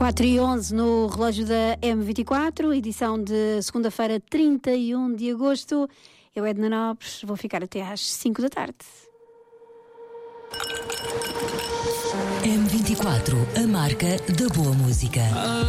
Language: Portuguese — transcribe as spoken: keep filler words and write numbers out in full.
quatro e onze no relógio da M vinte e quatro, edição de segunda-feira, trinta e um de agosto. Eu, Edna Nobres, vou ficar até às cinco da tarde. M vinte e quatro, a marca da boa música.